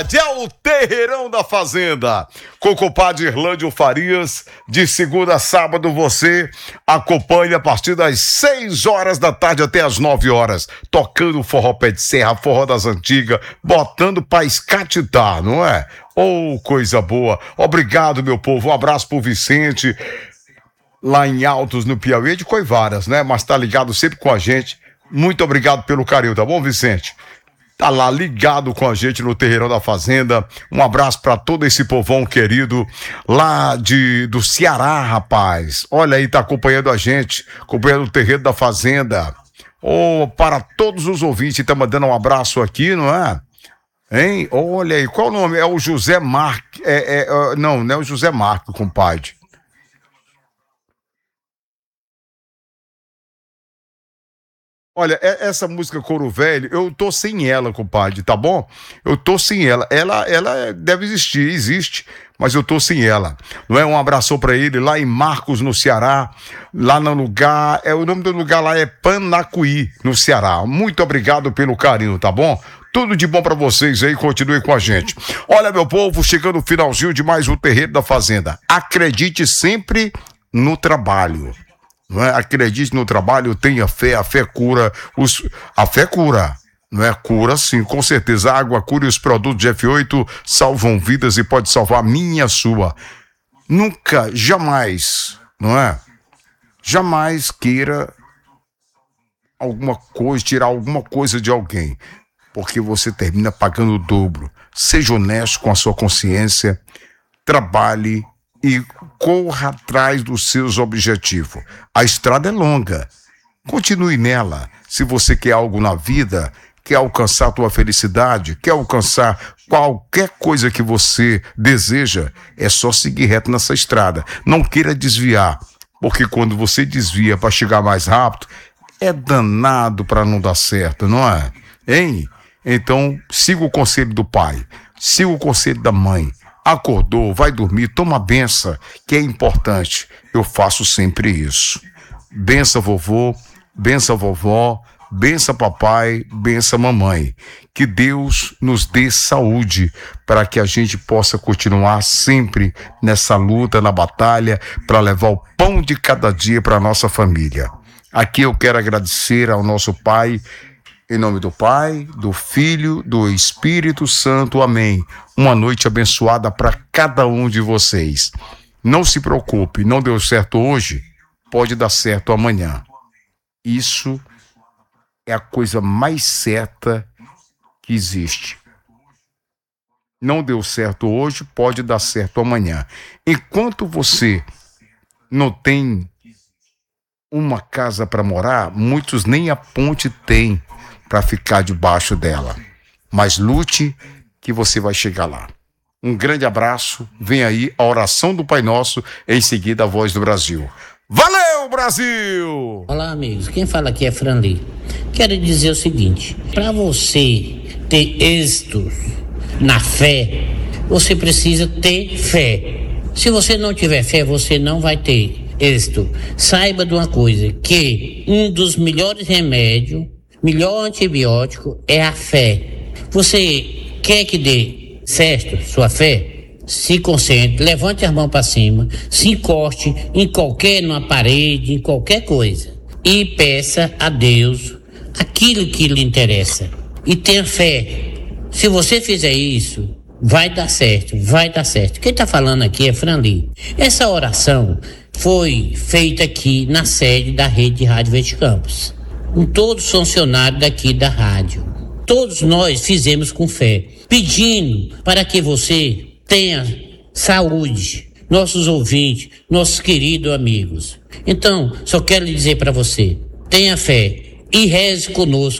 verdade, é o Terreirão da Fazenda. Com o compadre Irlândio Farias, de segunda a sábado você acompanha a partir das 6 horas da tarde até as 9 horas, tocando forró pé de serra, forró das antigas, botando pra escatitar, não é? Oh, coisa boa. Obrigado, meu povo. Um abraço pro Vicente, lá em Altos, no Piauí, de Coivaras, né? Mas tá ligado sempre com a gente. Muito obrigado pelo carinho, tá bom, Vicente? Tá lá ligado com a gente no Terreirão da Fazenda. Um abraço pra todo esse povão querido lá do Ceará, rapaz. Olha aí, tá acompanhando a gente, acompanhando o Terreiro da Fazenda. Oh, para todos os ouvintes, tá mandando um abraço aqui, não é? Hein? Olha aí, qual o nome? É o José Marques. Não é o José Marques, compadre. Olha, essa música Coro Velho, eu tô sem ela, compadre, tá bom? Eu tô sem ela. Ela deve existir, existe, mas eu tô sem ela. Não é? Um abração pra ele lá em Marcos, no Ceará, lá no lugar, o nome do lugar lá é Panacuí, no Ceará. Muito obrigado pelo carinho, tá bom? Tudo de bom pra vocês aí, continue com a gente. Olha, meu povo, chegando no finalzinho de mais um Terreiro da Fazenda. Acredite sempre no trabalho. Não é? Acredite no trabalho, tenha fé, a fé cura, a fé cura, não é? Cura sim, com certeza. A água cura e os produtos de F8 salvam vidas e pode salvar a minha e a sua. Nunca, jamais, não é? Jamais queira alguma coisa, tirar alguma coisa de alguém, porque você termina pagando o dobro. Seja honesto com a sua consciência, trabalhe e corra atrás dos seus objetivos. A estrada é longa. Continue nela. Se você quer algo na vida, quer alcançar a tua felicidade, quer alcançar qualquer coisa que você deseja, é só seguir reto nessa estrada. Não queira desviar, porque quando você desvia para chegar mais rápido, é danado para não dar certo, não é? Hein? Então, siga o conselho do pai, siga o conselho da mãe. Acordou, vai dormir, toma benção, que é importante. Eu faço sempre isso. Benção vovô, benção vovó, benção papai, benção mamãe. Que Deus nos dê saúde para que a gente possa continuar sempre nessa luta, na batalha, para levar o pão de cada dia para nossa família. Aqui eu quero agradecer ao nosso Pai, em nome do Pai, do Filho, do Espírito Santo. Amém. Uma noite abençoada para cada um de vocês. Não se preocupe, não deu certo hoje, pode dar certo amanhã. Isso é a coisa mais certa que existe. Não deu certo hoje, pode dar certo amanhã. Enquanto você não tem uma casa para morar, muitos nem a ponte têm para ficar debaixo dela. Mas lute que você vai chegar lá. Um grande abraço. Vem aí a oração do Pai Nosso, em seguida a Voz do Brasil. Valeu, Brasil! Olá, amigos. Quem fala aqui é Franli. Quero dizer o seguinte: para você ter êxito na fé, você precisa ter fé. Se você não tiver fé, você não vai ter êxito. Saiba de uma coisa, que um dos melhores remédios, melhor antibiótico é a fé. Você quer que dê certo sua fé? Se concentre, levante as mãos para cima, se encoste numa parede, em qualquer coisa, e peça a Deus aquilo que lhe interessa. E tenha fé. Se você fizer isso, vai dar certo, vai dar certo. Quem está falando aqui é Franli. Essa oração foi feita aqui na sede da Rede de Rádio Verde Campos, com todos os funcionários daqui da rádio. Todos nós fizemos com fé, pedindo para que você tenha saúde, nossos ouvintes, nossos queridos amigos. Então, só quero dizer para você, tenha fé e reze conosco.